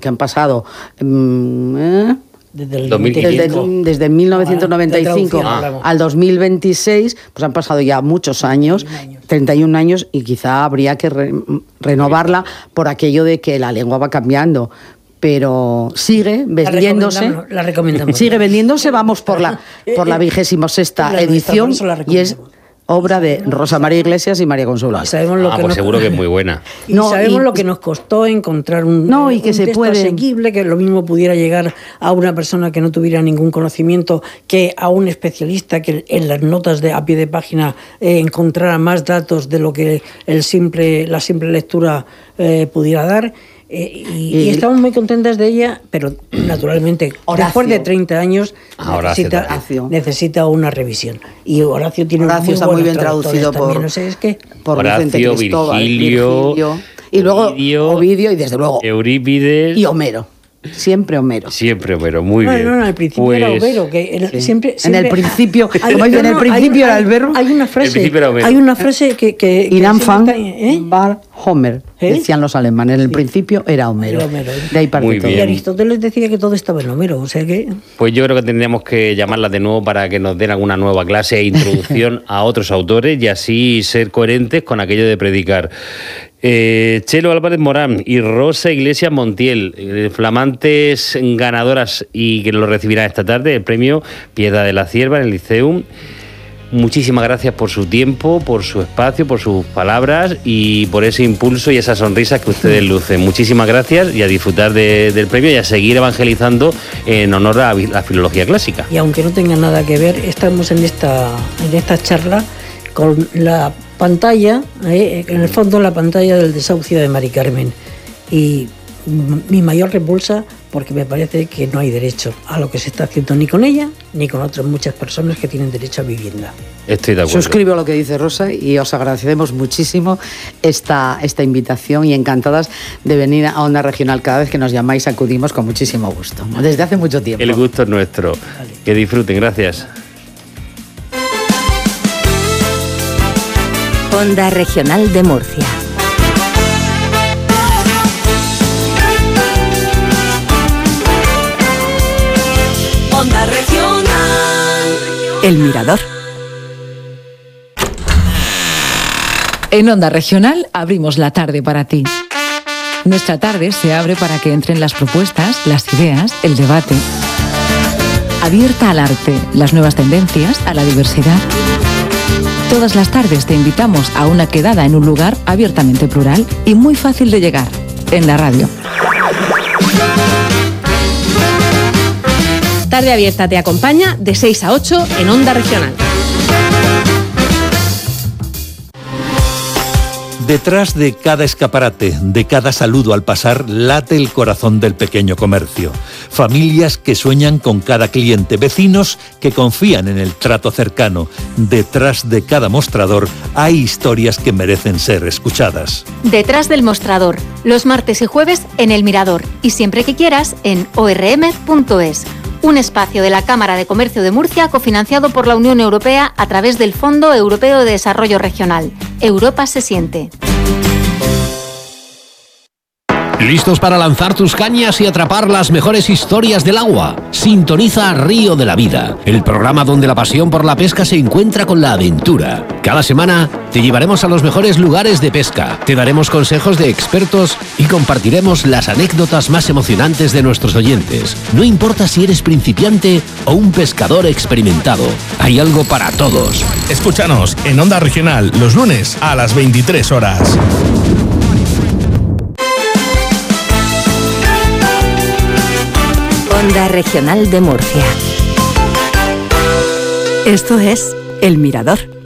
que han pasado... Desde 1995 al 2026, pues han pasado ya muchos años, 31 años, y quizá habría que renovarla por aquello de que la lengua va cambiando. Pero sigue vendiéndose. La recomendamos. Sigue vendiéndose, vamos por la 26ª edición, y es obra de Rosa María Iglesias y María Consuelo. Sabemos lo que seguro que es muy buena. Sabemos lo que nos costó encontrar un texto asequible, que lo mismo pudiera llegar a una persona que no tuviera ningún conocimiento, que a un especialista que en las notas a pie de página encontrara más datos de lo que la simple lectura pudiera dar. Y estamos muy contentas de ella, pero naturalmente después de 30 años necesita una revisión. Y Horacio está muy bien traducido por Horacio, Virgilio, y luego Ovidio y desde luego Eurípides y Homero. Siempre Homero, muy bien. No, al principio era Homero, que siempre en el principio, como dicen, en el principio era el verbo. Hay una frase que Irán fan war Homer, decían los alemanes. En el principio era Homero. De ahí parte todo. Y Aristóteles decía que todo estaba en Homero, o sea que... Pues yo creo que tendríamos que llamarlas de nuevo para que nos den alguna nueva clase e introducción a otros autores, y así ser coherentes con aquello de predicar. Chelo Álvarez Morán y Rosa Iglesias Montiel, flamantes ganadoras, y que lo recibirán esta tarde, el premio Piedra de la Cierva en el Liceum. Muchísimas gracias por su tiempo, por su espacio, por sus palabras y por ese impulso y esas sonrisas que ustedes lucen. Muchísimas gracias, y a disfrutar del premio y a seguir evangelizando en honor a la filología clásica. Y aunque no tenga nada que ver, estamos en esta charla con la pantalla, en el fondo la pantalla del desahucio de Mari Carmen, y mi mayor repulsa, porque me parece que no hay derecho a lo que se está haciendo ni con ella ni con otras muchas personas que tienen derecho a vivienda. Estoy de acuerdo. Suscribo lo que dice Rosa, y os agradecemos muchísimo esta invitación, y encantadas de venir a Onda Regional. Cada vez que nos llamáis acudimos con muchísimo gusto, desde hace mucho tiempo. El gusto es nuestro. Vale. Que disfruten, gracias. Onda Regional de Murcia. Onda Regional. El Mirador. En Onda Regional abrimos la tarde para ti. Nuestra tarde se abre para que entren las propuestas, las ideas, el debate. Abierta al arte, las nuevas tendencias, a la diversidad. Todas las tardes te invitamos a una quedada en un lugar abiertamente plural y muy fácil de llegar, en la radio. Tarde Abierta te acompaña de 6 a 8 en Onda Regional. Detrás de cada escaparate, de cada saludo al pasar, late el corazón del pequeño comercio. Familias que sueñan con cada cliente, vecinos que confían en el trato cercano. Detrás de cada mostrador hay historias que merecen ser escuchadas. Detrás del mostrador, los martes y jueves en El Mirador, y siempre que quieras en orm.es. Un espacio de la Cámara de Comercio de Murcia cofinanciado por la Unión Europea a través del Fondo Europeo de Desarrollo Regional. Europa se siente. ¿Listos para lanzar tus cañas y atrapar las mejores historias del agua? Sintoniza Río de la Vida, el programa donde la pasión por la pesca se encuentra con la aventura. Cada semana te llevaremos a los mejores lugares de pesca, te daremos consejos de expertos y compartiremos las anécdotas más emocionantes de nuestros oyentes. No importa si eres principiante o un pescador experimentado, hay algo para todos. Escúchanos en Onda Regional los lunes a las 23 horas. Onda Regional de Murcia. Esto es El Mirador.